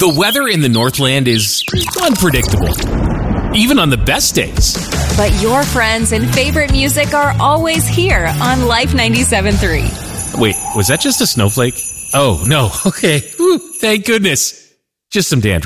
The weather in the Northland is unpredictable, even on the best days. But your friends and favorite music are always here on Life 97.3. Wait, was that just a snowflake? Oh, no. Okay. Whew, thank goodness. Just some dandruff.